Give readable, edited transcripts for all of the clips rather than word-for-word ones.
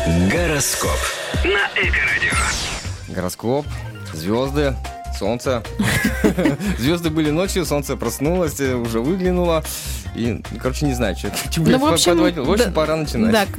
Гороскоп на Эко-радио. Гороскоп, звезды, солнце. Звезды были ночью, солнце проснулось, уже выглянуло. И, короче, не знаю, что подводил. В общем, пора начинать. Так,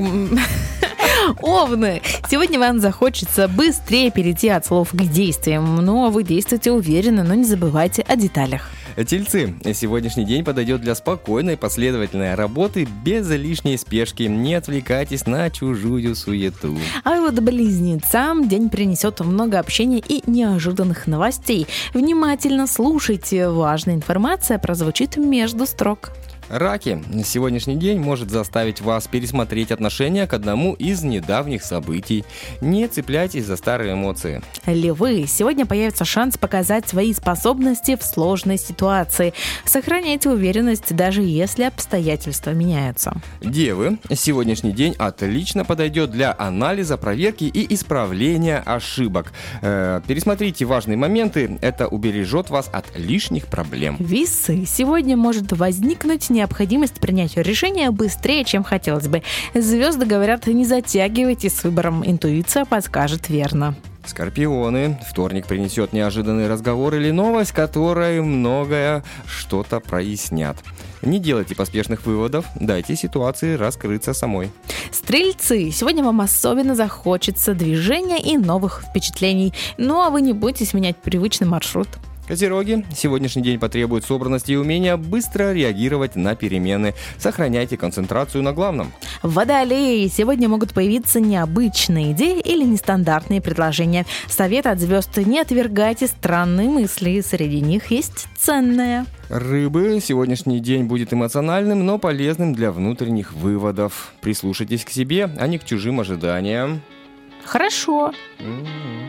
Овны, сегодня вам захочется быстрее перейти от слов к действиям. Но вы действуете уверенно, но не забывайте о деталях. Тельцы, сегодняшний день подойдет для спокойной, последовательной работы без лишней спешки. Не отвлекайтесь на чужую суету. А вот близнецам день принесет много общения и неожиданных новостей. Внимательно слушайте, важная информация прозвучит между строк. Раки, сегодняшний день может заставить вас пересмотреть отношение к одному из недавних событий. Не цепляйтесь за старые эмоции. Львы, сегодня появится шанс показать свои способности в сложной ситуации. Сохраняйте уверенность, даже если обстоятельства меняются. Девы, сегодняшний день отлично подойдет для анализа, проверки и исправления ошибок. Пересмотрите важные моменты, это убережет вас от лишних проблем. Весы, сегодня может возникнуть необходимость принять решение быстрее, чем хотелось бы. Звезды говорят, не затягивайте с выбором, интуиция подскажет верно. Скорпионы, вторник принесет неожиданный разговор или новость, которая многое что-то прояснят. Не делайте поспешных выводов, дайте ситуации раскрыться самой. Стрельцы, сегодня вам особенно захочется движения и новых впечатлений, ну а вы не бойтесь менять привычный маршрут. Козероги, сегодняшний день потребует собранности и умения быстро реагировать на перемены. Сохраняйте концентрацию на главном. Водолеи, сегодня могут появиться необычные идеи или нестандартные предложения. Совет от звезд: не отвергайте странные мысли, среди них есть ценное. Рыбы, сегодняшний день будет эмоциональным, но полезным для внутренних выводов. Прислушайтесь к себе, а не к чужим ожиданиям. Хорошо.